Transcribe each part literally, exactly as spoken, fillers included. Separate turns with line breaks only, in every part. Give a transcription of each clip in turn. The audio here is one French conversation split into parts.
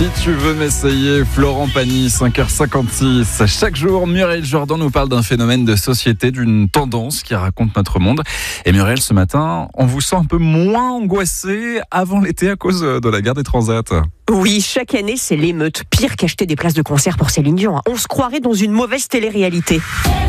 tu veux m'essayer, Florent Pagny, cinq heures cinquante-six. Chaque jour, Muriel Jourdan nous parle d'un phénomène de société, d'une tendance qui raconte notre monde. Et Muriel, ce matin, on vous sent un peu moins angoissé avant l'été à cause de la guerre des transats.
Oui, chaque année, c'est l'émeute. Pire qu'acheter des places de concert pour Céline Dion. On se croirait dans une mauvaise télé-réalité.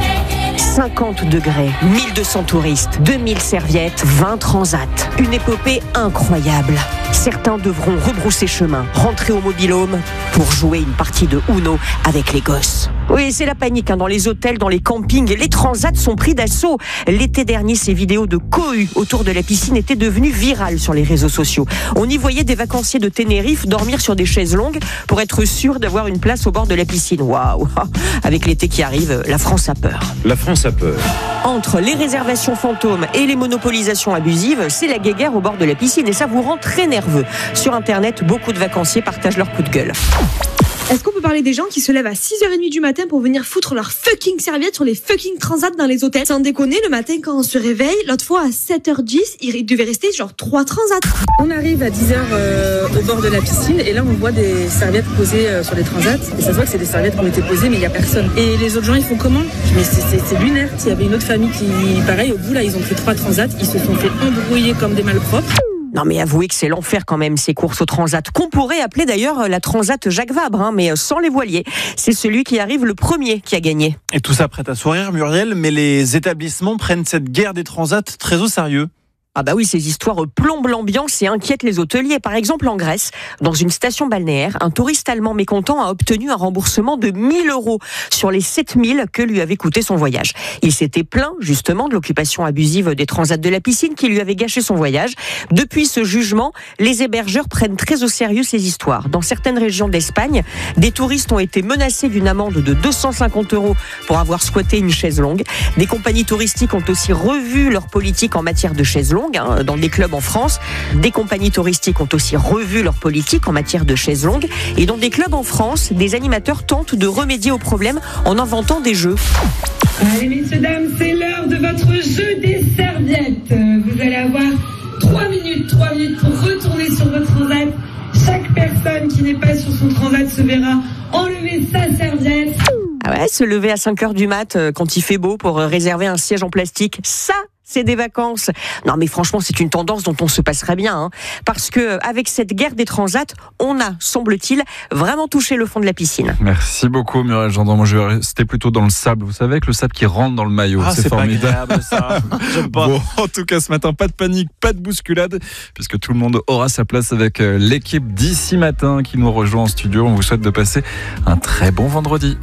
cinquante degrés, mille deux cents touristes, deux mille serviettes, vingt transats. Une épopée incroyable. Certains devront rebrousser chemin, rentrer au mobil-home pour jouer une partie de Uno avec les gosses. Oui, c'est la panique hein, dans les hôtels, dans les campings. Les transats sont pris d'assaut. L'été dernier, ces vidéos de cohue autour de la piscine étaient devenues virales sur les réseaux sociaux. On y voyait des vacanciers de Tenerife dormir sur des chaises longues pour être sûr d'avoir une place au bord de la piscine. Waouh! Avec l'été qui arrive, la France a peur.
La France a peur.
Entre les réservations fantômes et les monopolisations abusives, c'est la guéguerre au bord de la piscine et ça vous rend très nerveux. Sur Internet, beaucoup de vacanciers partagent leur coup de gueule.
Est-ce qu'on peut parler des gens qui se lèvent à six heures trente du matin pour venir foutre leurs fucking serviettes sur les fucking transats dans les hôtels? Sans déconner, le matin quand on se réveille, l'autre fois à sept heures dix, il devait rester genre trois transats.
On arrive à dix heures euh, au bord de la piscine et là on voit des serviettes posées euh, sur les transats et ça se voit que c'est des serviettes qui ont été posées mais il n'y a personne. Et les autres gens ils font comment? Mais c'est, c'est, c'est lunaire. Il y avait une autre famille qui, pareil, au bout là ils ont pris trois transats, ils se sont fait embrouiller comme des malpropres.
Non mais avouez que c'est l'enfer quand même ces courses au transat, qu'on pourrait appeler d'ailleurs la transat Jacques Vabre, hein, mais sans les voiliers. C'est celui qui arrive le premier qui a gagné.
Et tout ça prête à sourire, Muriel, mais les établissements prennent cette guerre des transats très au sérieux.
Ah bah oui, ces histoires plombent l'ambiance et inquiètent les hôteliers. Par exemple, en Grèce, dans une station balnéaire, un touriste allemand mécontent a obtenu un remboursement de mille euros sur les sept mille que lui avait coûté son voyage. Il s'était plaint justement de l'occupation abusive des transats de la piscine qui lui avait gâché son voyage. Depuis ce jugement, les hébergeurs prennent très au sérieux ces histoires. Dans certaines régions d'Espagne, des touristes ont été menacés d'une amende de deux cent cinquante euros pour avoir squatté une chaise longue. Des compagnies touristiques ont aussi revu leur politique en matière de chaises longues. Dans des clubs en France, des compagnies touristiques ont aussi revu leur politique en matière de chaises longues. Et dans des clubs en France, des animateurs tentent de remédier au problème en inventant des jeux.
Allez messieurs, dames, c'est l'heure de votre jeu des serviettes. Vous allez avoir trois minutes, trois minutes pour retourner sur votre transat. Chaque personne qui n'est pas sur son transat se verra enlever sa serviette.
Ah ouais, se lever à cinq heures du mat quand il fait beau pour réserver un siège en plastique, ça c'est des vacances. Non mais franchement, c'est une tendance dont on se passerait bien, hein, parce que avec cette guerre des transats, on a, semble-t-il, vraiment touché le fond de la piscine.
Merci beaucoup Muriel Jourdan. Moi je vais rester plutôt dans le sable. Vous savez, avec le sable qui rentre dans le maillot,
ah,
c'est,
c'est
formidable.
Pas agréable, ça. J'aime pas.
Bon, en tout cas ce matin, pas de panique, pas de bousculade, puisque tout le monde aura sa place avec l'équipe d'ici matin qui nous rejoint en studio. On vous souhaite de passer un très bon vendredi.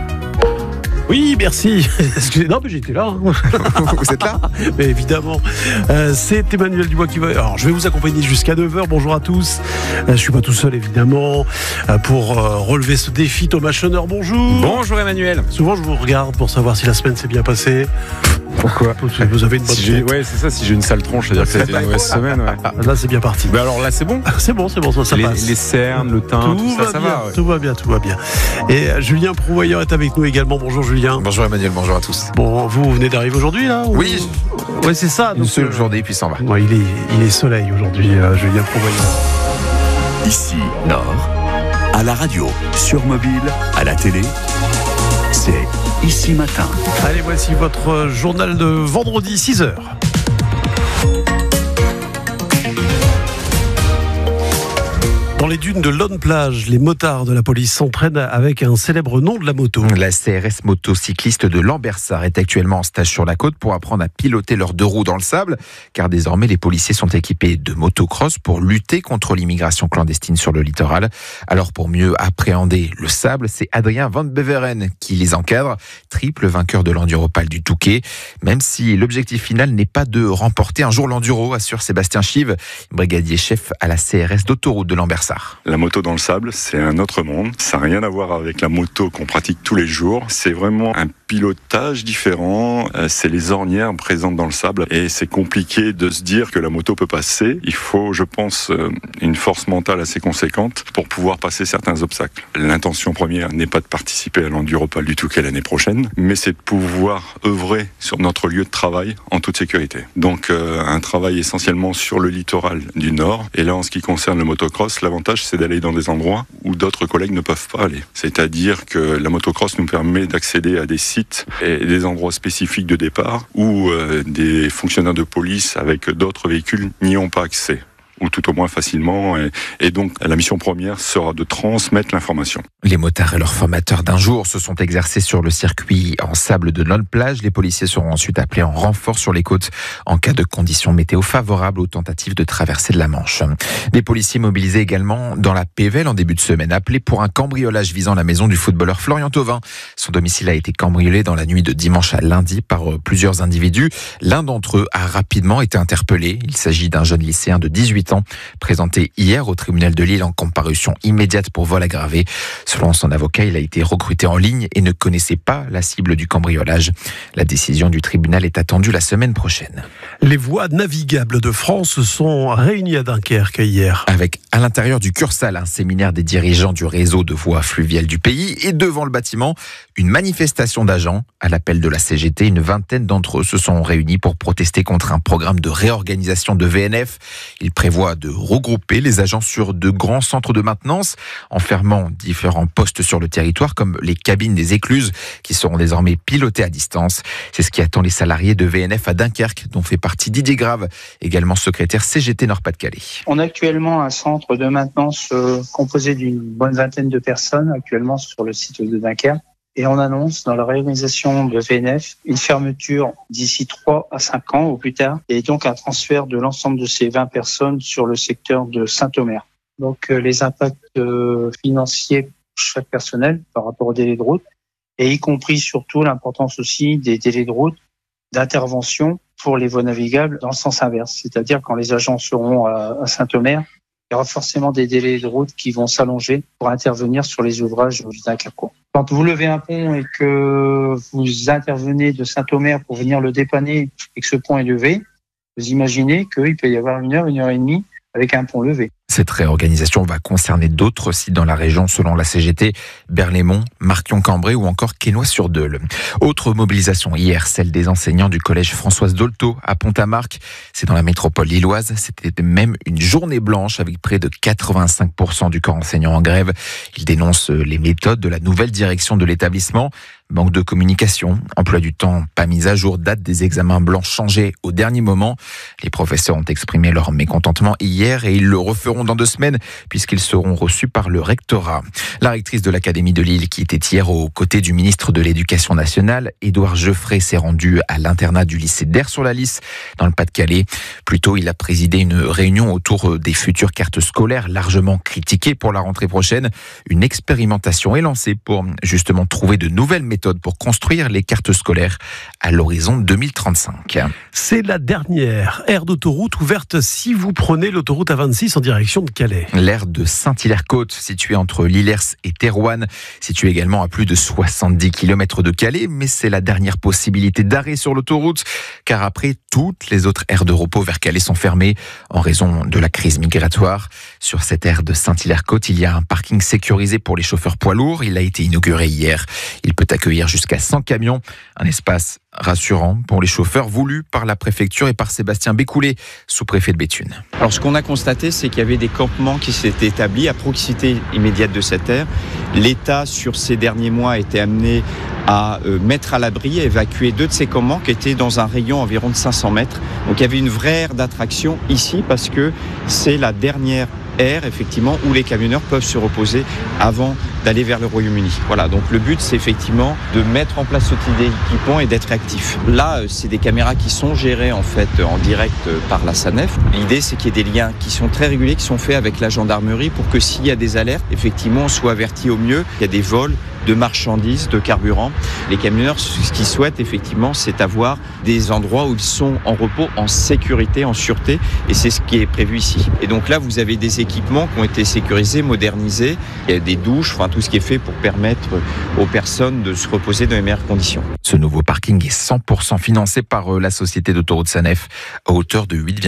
Oui, merci. Excusez, non, mais j'étais là. Hein.
Vous êtes là?
Mais évidemment. Euh, c'est Emmanuel Dubois qui va. Alors, je vais vous accompagner jusqu'à neuf heures. Bonjour à tous. Euh, je suis pas tout seul, évidemment. Euh, pour euh, relever ce défi, Thomas Schoner, bonjour.
Bonjour Emmanuel.
Souvent, je vous regarde pour savoir si la semaine s'est bien passée.
Pourquoi?
Vous avez une bonne
si
tête.
Ouais, c'est ça. Si j'ai une sale tronche, c'est-à-dire que c'était une mauvaise semaine. Ouais.
Ah, là, c'est bien parti.
Mais alors là, c'est bon.
C'est bon, c'est bon, ça, ça
les,
passe.
Les cernes, le teint, tout, tout ça, ça
bien,
va. Ouais.
Tout va bien, tout va bien. Et euh, Julien Prouvoyeur est avec nous également. Bonjour Julien.
Bonjour Emmanuel, bonjour à tous.
Bon, vous, vous venez d'arriver aujourd'hui là ou...
Oui.
Ouais, c'est ça.
Une
donc,
seule
euh...
journée, puis s'en va.
Ouais, il est, il est soleil aujourd'hui, euh, Julien Prouvoyeur.
Ici, Nord, à la radio, sur mobile, à la télé, c'est Ici Matin.
Allez, voici votre journal de vendredi, six heures. Dans les dunes de Lonne-Plage, les motards de la police s'entraînent avec un célèbre nom de la moto.
La C R S motocycliste de Lambersart est actuellement en stage sur la côte pour apprendre à piloter leurs deux roues dans le sable, car désormais les policiers sont équipés de motocross pour lutter contre l'immigration clandestine sur le littoral. Alors pour mieux appréhender le sable, c'est Adrien Van Beveren qui les encadre, triple vainqueur de l'Enduropal du Touquet, même si l'objectif final n'est pas de remporter un jour l'Enduro, assure Sébastien Chive, brigadier chef à la C R S d'autoroute de Lambersart.
La moto dans le sable, c'est un autre monde. Ça n'a rien à voir avec la moto qu'on pratique tous les jours. C'est vraiment un pilotage différent. C'est les ornières présentes dans le sable. Et c'est compliqué de se dire que la moto peut passer. Il faut, je pense, une force mentale assez conséquente pour pouvoir passer certains obstacles. L'intention première n'est pas de participer à l'Enduropal du Touquet l'année prochaine, mais c'est de pouvoir œuvrer sur notre lieu de travail en toute sécurité. Donc, euh, un travail essentiellement sur le littoral du Nord. Et là, en ce qui concerne le motocross, l'avantage l'avantage, c'est d'aller dans des endroits où d'autres collègues ne peuvent pas aller. C'est-à-dire que la motocross nous permet d'accéder à des sites et des endroits spécifiques de départ où euh, des fonctionnaires de police avec d'autres véhicules n'y ont pas accès, ou tout au moins facilement, et, et donc la mission première sera de transmettre l'information.
Les motards et leurs formateurs d'un jour se sont exercés sur le circuit en sable de Nolles-Plage. Les policiers seront ensuite appelés en renfort sur les côtes en cas de conditions météo favorables aux tentatives de traversée de la Manche. Des policiers mobilisés également dans la Pévèle en début de semaine, appelés pour un cambriolage visant la maison du footballeur Florian Thauvin. Son domicile a été cambriolé dans la nuit de dimanche à lundi par plusieurs individus. L'un d'entre eux a rapidement été interpellé. Il s'agit d'un jeune lycéen de dix-huit ans, présenté hier au tribunal de Lille en comparution immédiate pour vol aggravé. Selon son avocat, il a été recruté en ligne et ne connaissait pas la cible du cambriolage. La décision du tribunal est attendue la semaine prochaine.
Les voies navigables de France sont réunies à Dunkerque hier.
Avec à l'intérieur du Cursal un séminaire des dirigeants du réseau de voies fluviales du pays et devant le bâtiment, une manifestation d'agents. À l'appel de la C G T, une vingtaine d'entre eux se sont réunis pour protester contre un programme de réorganisation de V N F. Il prévoit de regrouper les agents sur de grands centres de maintenance en fermant différents postes sur le territoire comme les cabines des écluses qui seront désormais pilotées à distance. C'est ce qui attend les salariés de V N F à Dunkerque dont fait partie Didier Grave, également secrétaire C G T Nord-Pas-de-Calais.
On a actuellement un centre de maintenance euh, composé d'une bonne vingtaine de personnes actuellement sur le site de Dunkerque. Et on annonce dans la réorganisation de V N F une fermeture d'ici trois à cinq ans au plus tard, et donc un transfert de l'ensemble de ces vingt personnes sur le secteur de Saint-Omer. Donc euh, les impacts euh, financiers pour chaque personnel par rapport au délai de route, et y compris surtout l'importance aussi des délais de route d'intervention pour les voies navigables dans le sens inverse. C'est-à-dire quand les agents seront à, à Saint-Omer, il y aura forcément des délais de route qui vont s'allonger pour intervenir sur les ouvrages du Dunkerquois. Quand vous levez un pont et que vous intervenez de Saint-Omer pour venir le dépanner et que ce pont est levé, vous imaginez qu'il peut y avoir une heure, une heure et demie avec un pont levé.
Cette réorganisation va concerner d'autres sites dans la région selon la C G T, Berlaymont, Marquion-Cambrai ou encore Quesnoy-sur-Deûle. Autre mobilisation hier, celle des enseignants du collège Françoise Dolto à Pont-à-Marc. C'est dans la métropole lilloise. C'était même une journée blanche avec près de quatre-vingt-cinq pour cent du corps enseignant en grève. Ils dénoncent les méthodes de la nouvelle direction de l'établissement. Manque de communication, emploi du temps pas mis à jour, date des examens blancs changés au dernier moment. Les professeurs ont exprimé leur mécontentement hier et ils le referont dans deux semaines puisqu'ils seront reçus par le rectorat. La rectrice de l'Académie de Lille qui était hier aux côtés du ministre de l'Éducation nationale, Édouard Geoffrey, s'est rendu à l'internat du lycée d'Aire-sur-la-Lys dans le Pas-de-Calais. Plus tôt, il a présidé une réunion autour des futures cartes scolaires largement critiquées pour la rentrée prochaine. Une expérimentation est lancée pour justement trouver de nouvelles méthodes pour construire les cartes scolaires à l'horizon deux mille trente-cinq.
C'est la dernière aire d'autoroute ouverte si vous prenez l'autoroute A vingt-six en direction de Calais.
L'aire de Saint-Hilaire-Côte, située entre Lillers et Thérouanne, située également à plus de soixante-dix kilomètres de Calais, mais c'est la dernière possibilité d'arrêt sur l'autoroute, car après, toutes les autres aires de repos vers Calais sont fermées en raison de la crise migratoire. Sur cette aire de Saint-Hilaire-Côte, il y a un parking sécurisé pour les chauffeurs poids lourds. Il a été inauguré hier. Il peut accueillir jusqu'à cent camions, un espace rassurant pour les chauffeurs voulu par la préfecture et par Sébastien Bécoulé, sous-préfet de Béthune.
Alors ce qu'on a constaté, c'est qu'il y avait des campements qui s'étaient établis à proximité immédiate de cette aire. L'État, sur ces derniers mois, a été amené à euh, mettre à l'abri, à évacuer deux de ces campements qui étaient dans un rayon environ de cinq cents mètres. Donc il y avait une vraie aire d'attraction ici parce que c'est la dernière aire, effectivement, où les camionneurs peuvent se reposer avant d'aller vers le Royaume-Uni. Voilà, donc le but, c'est effectivement de mettre en place ce type d'équipement et d'être réactif. Là, c'est des caméras qui sont gérées, en fait, en direct par la SANEF. L'idée, c'est qu'il y ait des liens qui sont très réguliers, qui sont faits avec la gendarmerie pour que s'il y a des alertes, effectivement, on soit averti au mieux. Il y a des vols de marchandises, de carburant. Les camionneurs, ce qu'ils souhaitent, effectivement, c'est avoir des endroits où ils sont en repos, en sécurité, en sûreté, et c'est ce qui est prévu ici. Et donc là, vous avez des équipements qui ont été sécurisés, modernisés. Il y a des douches, enfin tout ce qui est fait pour permettre aux personnes de se reposer dans les meilleures conditions.
Ce nouveau parking est cent pour cent financé par la société d'autoroute SANEF à hauteur de huit